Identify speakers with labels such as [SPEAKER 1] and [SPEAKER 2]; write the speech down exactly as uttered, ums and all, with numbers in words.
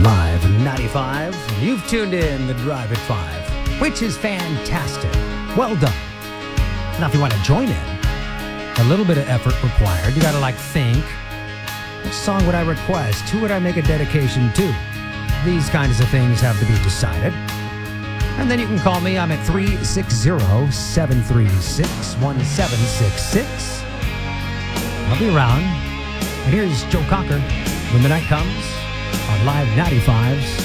[SPEAKER 1] Live ninety-five. You've tuned in the Drive at five, which is fantastic. Well done. Now, if you want to join in, a little bit of effort required. You got to like think, what song would I request? Who would I make a dedication to? These kinds of things have to be decided. And then you can call me. I'm at three six zero, seven three six, one seven six six. I'll be around. And here's Joe Cocker when the night comes on Live ninety-five's